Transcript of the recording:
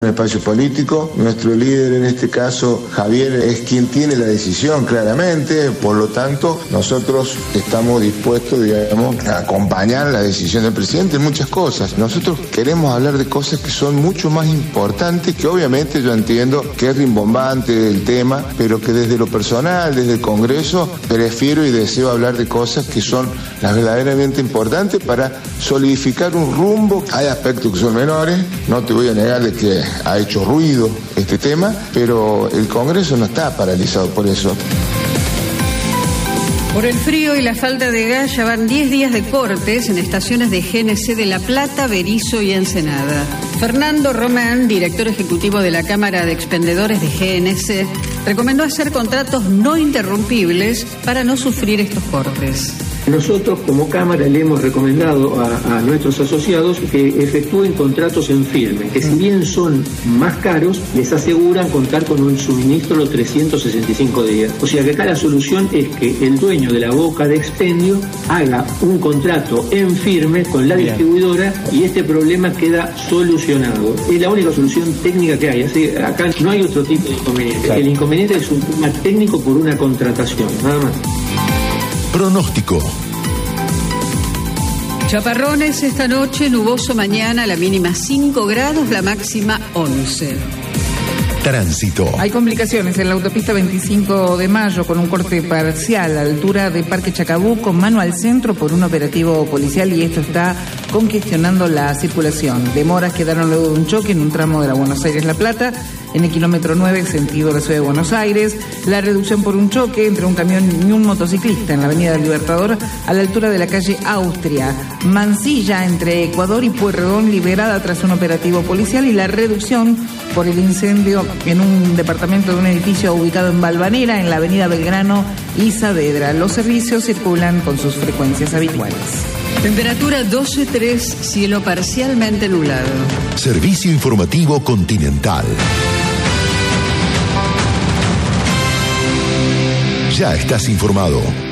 espacio político. Nuestro líder, en este caso, Javier, es quien tiene la decisión claramente. Por lo tanto, nosotros estamos dispuestos, digamos, a acompañar la decisión del presidente en muchas cosas. Nosotros queremos hablar de cosas que son mucho más importantes, que obviamente yo entiendo que es rimbombante el tema, pero que desde lo personal, desde el Congreso, prefiero y deseo hablar de cosas que son las verdaderamente importantes para solidificar un rumbo. Hay aspectos que son menores, no te voy a negar de que ha hecho ruido este tema, pero el Congreso no está paralizado por eso. Por el frío y la falta de gas ya van 10 días de cortes en estaciones de GNC de La Plata, Berisso y Ensenada. Fernando Román, director ejecutivo de la Cámara de Expendedores de GNC, recomendó hacer contratos no interrumpibles para no sufrir estos cortes. Nosotros como Cámara le hemos recomendado a nuestros asociados que efectúen contratos en firme, que si bien son más caros, les aseguran contar con un suministro los 365 días. O sea que acá la solución es que el dueño de la boca de expendio haga un contrato en firme con la distribuidora y este problema queda solucionado. Es la única solución técnica que hay. Así, acá no hay otro tipo de inconveniente. Claro. El inconveniente es un tema técnico por una contratación, nada más. Pronóstico. Chaparrones esta noche, nuboso mañana, la mínima 5 grados, la máxima 11. Tránsito. Hay complicaciones en la autopista 25 de mayo con un corte parcial a la altura de Parque Chacabuco, mano al centro por un operativo policial y esto está congestionando la circulación. Demoras quedaron luego de un choque en un tramo de la Buenos Aires-La Plata, en el kilómetro 9, sentido de la ciudad de Buenos Aires. La reducción por un choque entre un camión y un motociclista en la avenida del Libertador a la altura de la calle Austria. Mansilla entre Ecuador y Pueyrredón liberada tras un operativo policial y la reducción por el incendio en un departamento de un edificio ubicado en Valvanera, en la avenida Belgrano y Saavedra. Los servicios circulan con sus frecuencias habituales. Temperatura 12,3, cielo parcialmente nublado. Servicio informativo Continental. Ya estás informado.